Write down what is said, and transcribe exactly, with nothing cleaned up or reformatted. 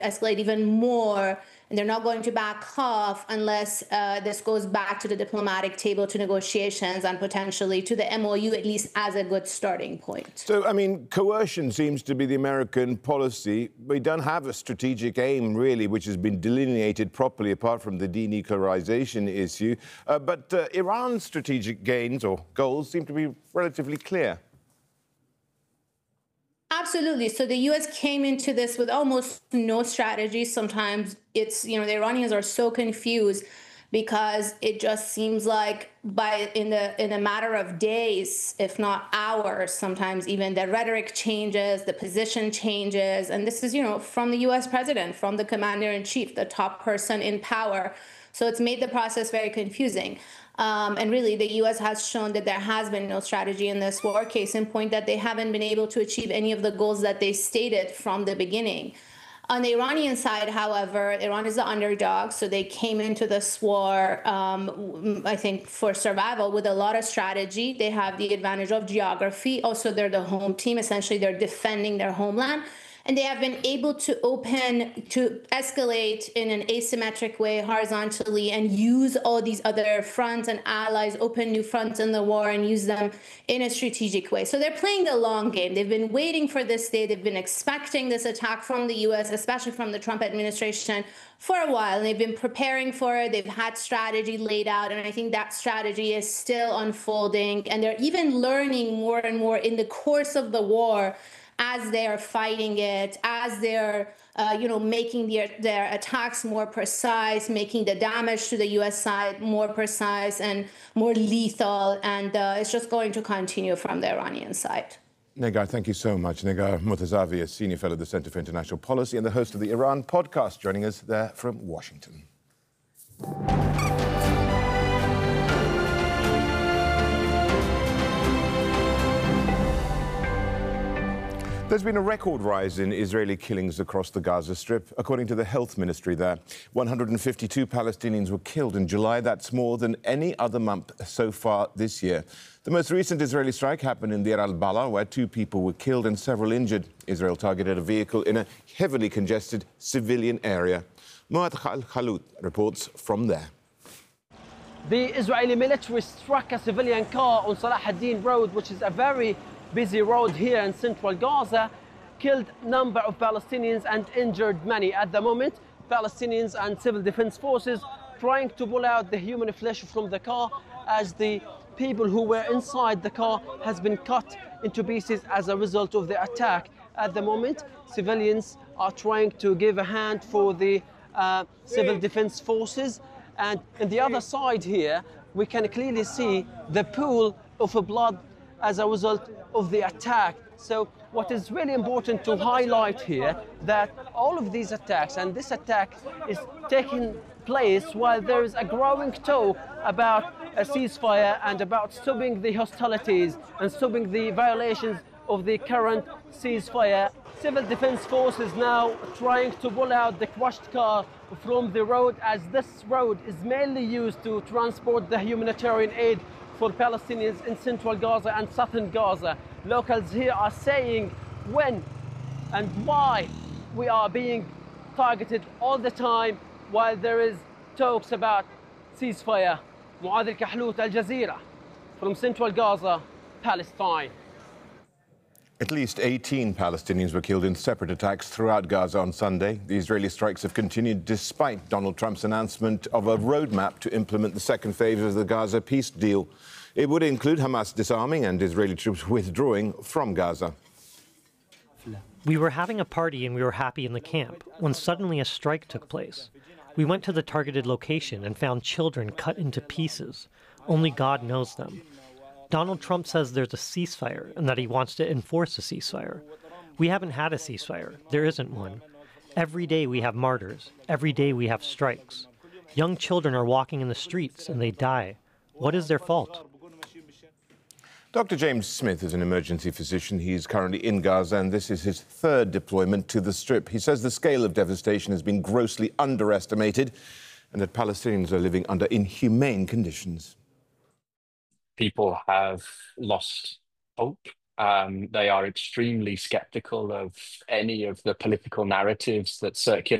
escalate even more, and they're not going to back off unless uh, this goes back to the diplomatic table to negotiations and potentially to the M O U, at least as a good starting point. So, I mean, coercion seems to be the American policy. We don't have a strategic aim, really, which has been delineated properly, apart from the denuclearization issue. Uh, but uh, Iran's strategic gains or goals seem to be relatively clear. Absolutely. So the U S came into this with almost no strategy. Sometimes it's, you know, the Iranians are so confused because it just seems like by in the in a matter of days, if not hours, sometimes even the rhetoric changes, the position changes. And this is, you know, from the U S president, from the commander in chief, the top person in power. So it's made the process very confusing. Um, and really, the U S has shown that there has been no strategy in this war. Case in point that they haven't been able to achieve any of the goals that they stated from the beginning. On the Iranian side, however, Iran is the underdog, so they came into this war, um, I think, for survival with a lot of strategy. They have the advantage of geography. Also, they're the home team. Essentially, they're defending their homeland. And they have been able to open, to escalate in an asymmetric way horizontally and use all these other fronts and allies, open new fronts in the war and use them in a strategic way. So they're playing the long game. They've been waiting for this day. They've been expecting this attack from the U S, especially from the Trump administration, for a while. And they've been preparing for it. They've had strategy laid out. And I think that strategy is still unfolding. And they're even learning more and more in the course of the war as they are fighting it, as they're, uh, you know, making their, their attacks more precise, making the damage to the U S side more precise and more lethal. And uh, it's just going to continue from the Iranian side. Negar, thank you so much. Negar Mortazavi, a senior fellow at the Center for International Policy and the host of the Iran podcast, joining us there from Washington. There's been a record rise in Israeli killings across the Gaza Strip. According to the health ministry there, one hundred fifty-two Palestinians were killed in July. That's more than any other month so far this year. The most recent Israeli strike happened in Deir al-Balah, where two people were killed and several injured. Israel targeted a vehicle in a heavily congested civilian area. Muad Al-Khalut reports from there. The Israeli military struck a civilian car on Salah ad-Din Road, which is a very busy road here in central Gaza, killed a number of Palestinians and injured many. At the moment, Palestinians and civil defense forces trying to pull out the human flesh from the car as the people who were inside the car has been cut into pieces as a result of the attack. At the moment, civilians are trying to give a hand for the uh, civil defense forces. And on the other side here, we can clearly see the pool of blood as a result of the attack. So what is really important to highlight here, that all of these attacks, and this attack is taking place while there is a growing talk about a ceasefire and about stopping the hostilities and stopping the violations of the current ceasefire. Civil defense forces now trying to pull out the crushed car from the road, as this road is mainly used to transport the humanitarian aid for Palestinians in central Gaza and southern Gaza. Locals here are saying when and why we are being targeted all the time while there is talks about ceasefire. Muad Al-Khalut, Al Jazeera, from central Gaza, Palestine. At least eighteen Palestinians were killed in separate attacks throughout Gaza on Sunday. The Israeli strikes have continued despite Donald Trump's announcement of a roadmap to implement the second phase of the Gaza peace deal. It would include Hamas disarming and Israeli troops withdrawing from Gaza. We were having a party and we were happy in the camp when suddenly a strike took place. We went to the targeted location and found children cut into pieces. Only God knows them. Donald Trump says there's a ceasefire and that he wants to enforce a ceasefire. We haven't had a ceasefire. There isn't one. Every day we have martyrs. Every day we have strikes. Young children are walking in the streets and they die. What is their fault? Doctor James Smith is an emergency physician. He's currently in Gaza, and this is his third deployment to the Strip. He says the scale of devastation has been grossly underestimated and that Palestinians are living under inhumane conditions. People have lost hope Um, they are extremely skeptical of any of the political narratives that circulate